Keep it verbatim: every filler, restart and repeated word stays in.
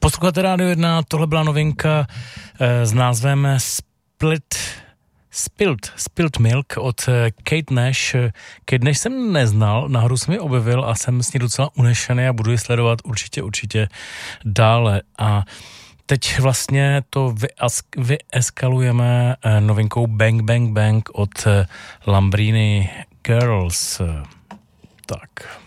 Posloucháte Rádio jedna, tohle byla novinka e, s názvem Split, Spilt, Spilt Milk od Kate Nash. Kate Nash jsem neznal, nahoru jsem ji objevil a jsem s ní docela unešený a budu ji sledovat určitě, určitě dále. A teď vlastně to vyeskalujeme novinkou Bang Bang Bang od Lambrini Girls. Tak...